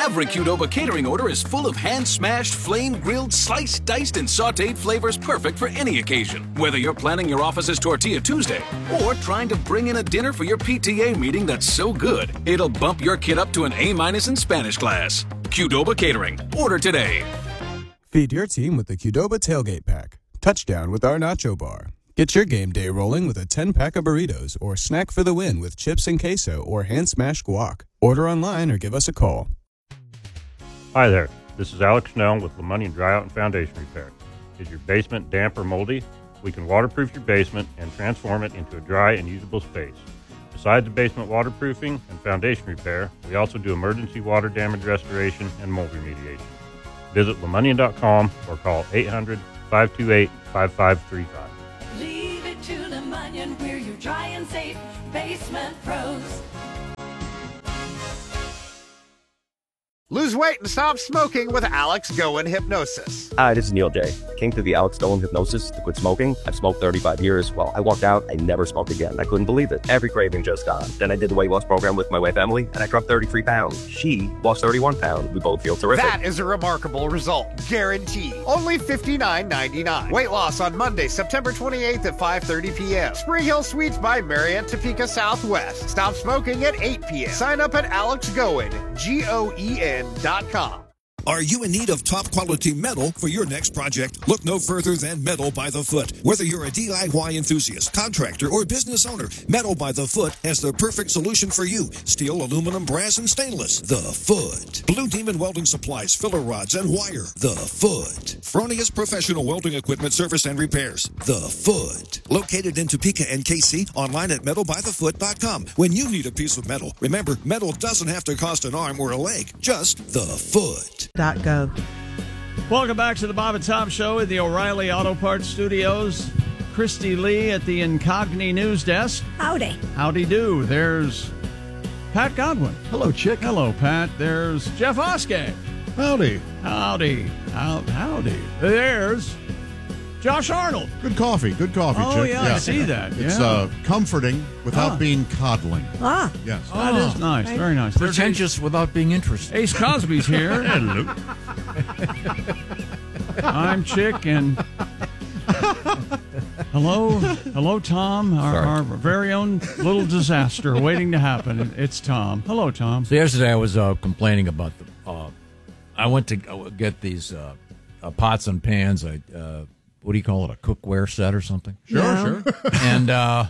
Every Qdoba catering order is full of hand-smashed, flame-grilled, sliced, diced, and sautéed flavors perfect for any occasion. Whether you're planning your office's Tortilla Tuesday or trying to bring in a dinner for your PTA meeting that's so good, it'll bump your kid up to an A- in Spanish class. Qdoba Catering. Order today. Feed your team with the Qdoba Tailgate Pack. Touchdown with our Nacho Bar. Get your game day rolling with a 10-pack of burritos or snack for the win with chips and queso or hand-smashed guac. Order online or give us a call. Hi there. This is Alex Snell with LeMonnier Dry Out and Foundation Repair. Is your basement damp or moldy? We can waterproof your basement and transform it into a dry and usable space. Besides the basement waterproofing and foundation repair, we also do emergency water damage restoration and mold remediation. Visit LeMonnier.com or call 800-528-5535. Leave it to LeMonnier, we're your dry and safe basement pros. Lose weight and stop smoking with Alex Goen Hypnosis. Hi, this is Neil J. Came to the Alex Goen Hypnosis to quit smoking. I've smoked 35 years. Well, I walked out, I never smoked again. I couldn't believe it. Every craving just gone. Then I did the weight loss program with my wife, Emily, and I dropped 33 pounds. She lost 31 pounds. We both feel terrific. That is a remarkable result. Guaranteed. Only $59.99. Weight loss on Monday, September 28th at 5:30 p.m. Spring Hill Suites by Marriott Topeka Southwest. Stop smoking at 8 p.m. Sign up at AlexGoen, GOEN.com. Are you in need of top-quality metal for your next project? Look no further than Metal by the Foot. Whether you're a DIY enthusiast, contractor, or business owner, Metal by the Foot has the perfect solution for you. Steel, aluminum, brass, and stainless. The Foot. Blue Demon Welding Supplies, filler rods, and wire. The Foot. Fronius Professional Welding Equipment Service and Repairs. The Foot. Located in Topeka and KC, online at metalbythefoot.com. When you need a piece of metal, remember, metal doesn't have to cost an arm or a leg. Just the Foot. .gov. Welcome back to the Bob and Tom Show at the O'Reilly Auto Parts Studios. Christy Lee at the Incogni News Desk. Howdy. Howdy do. There's Pat Godwin. Hello, Chick. Hello, Pat. There's Jeff Oskay. Howdy. Howdy. Howdy. There's Josh Arnold. Good coffee, Chick. Oh, yeah, I see that. It's yeah. Comforting without being coddling. Ah. Yes. That is nice. Right. Very nice. Pretentious without being interested. Ace Cosby's here. Hello. I'm Chick, and hello, Tom, our very own little disaster waiting to happen. It's Tom. Hello, Tom. So yesterday I was complaining about the. I went to get these pots and pans. What do you call it? A cookware set or something? Sure. And all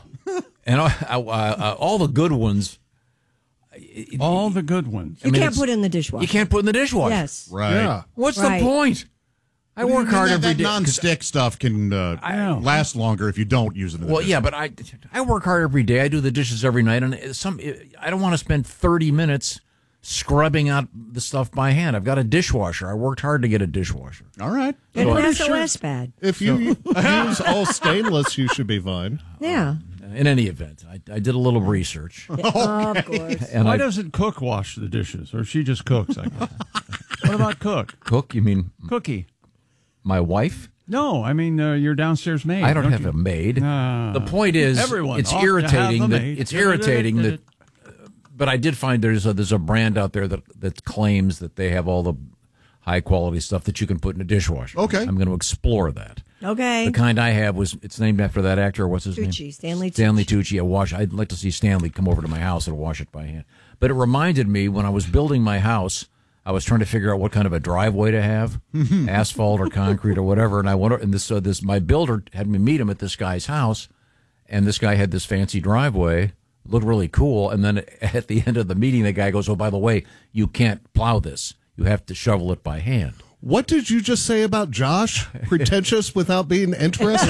the good ones. All the good ones. You can't put in the dishwasher. You can't put in the dishwasher. Yes. Right. Yeah. What's Right. the point? I work hard every that day. non-stick stuff can last longer if you don't use it in the Well, yeah, but I work hard every day. I do the dishes every night, and I don't want to spend 30 minutes scrubbing out the stuff by hand. I've got a dishwasher. I worked hard to get a dishwasher. All right. And So- an SOS pad. If you use all stainless, you should be fine. Yeah. In any event, I did a little research. Of course. And Why doesn't Cook wash the dishes? Or she just cooks, I guess. What about Cook? Cook? You mean Cookie. my wife? No, I mean your downstairs maid. I don't have a maid. The point is, everyone it's ought to irritating have a that maid. it's irritating that. But I did find there's a brand out there that claims that they have all the high quality stuff that you can put in a dishwasher. Okay. I'm going to explore that. Okay. The kind I have it's named after that actor. What's his name? Stanley Tucci. I'd like to see Stanley come over to my house and wash it by hand. But it reminded me when I was building my house, I was trying to figure out what kind of a driveway to have, asphalt or concrete or whatever. And I went, and this my builder had me meet him at this guy's house, and this guy had this fancy driveway, looked really cool. And then at the end of the meeting, the guy goes, "Oh, by the way, you can't plow this. You have to shovel it by hand." What did you just say about Josh? Pretentious without being interested?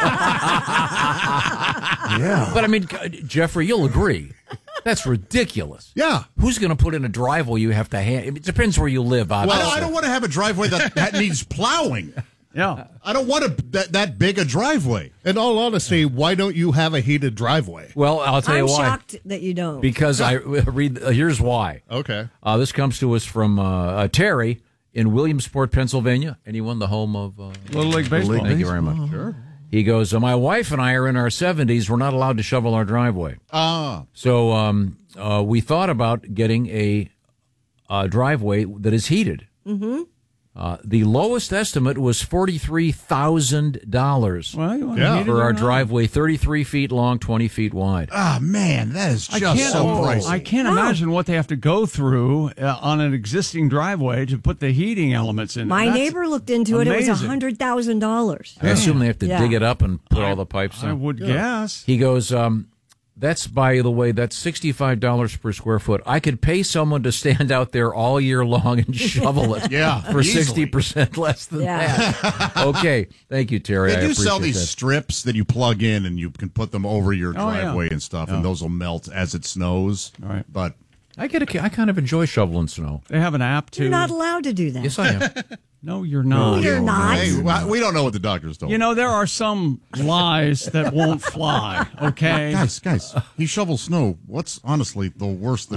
Yeah. But I mean, Jeffrey, you'll agree. That's ridiculous. Yeah. Who's going to put in a driveway you have to hand? It depends where you live, obviously. Well, I don't want to have a driveway that needs plowing. Yeah. I don't want that big a driveway. In all honesty, why don't you have a heated driveway? Well, I'll tell you why. I'm shocked that you don't. Because I read, here's why. Okay. This comes to us from Terry in Williamsport, Pennsylvania. Anyone, the home of Little League Baseball. Thank you very much. Sure. He goes, my wife and I are in our 70s. We're not allowed to shovel our driveway. Ah. So we thought about getting a driveway that is heated. Mm-hmm. The lowest estimate was $43,000. Well, you want Yeah. to For our driveway, 33 feet long, 20 feet wide. Ah, man, that is just so pricey. I can't imagine what they have to go through on an existing driveway to put the heating elements in. My neighbor looked into it. It was amazing. $100,000. I assume they have to Yeah. dig it up and put all the pipes in. I would guess. He goes, that's, by the way, that's $65 per square foot. I could pay someone to stand out there all year long and shovel it Yeah, for easily. 60% less than Yeah. that. Okay. Thank you, Terry. They I do sell appreciate these that. strips that you plug in and you can put them over your Oh, yeah. driveway and stuff, and those will melt as it snows. All right. But I kind of enjoy shoveling snow. They have an app, too. You're not allowed to do that. Yes, I am. No, you're not. You're not. hey, we don't know what the doctors told You us. know, there are some lies that won't fly, okay? Guys, he shovels snow. What's honestly the worst